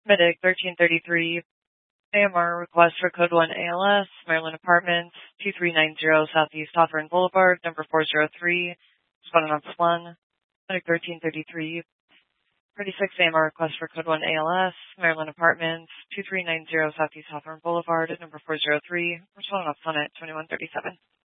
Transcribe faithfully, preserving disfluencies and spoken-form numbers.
Medic thirteen thirty-three, A M R request for code one A L S, Maryland Apartments, two three nine zero Southeast Hawthorne Boulevard, number four zero three, respondent on one. Medic thirteen thirty-three, thirty-six A M R request for code one A L S, Maryland Apartments, two three nine zero Southeast Hawthorne Boulevard, number four zero three, respondent on Sonnet twenty-one thirty-seven.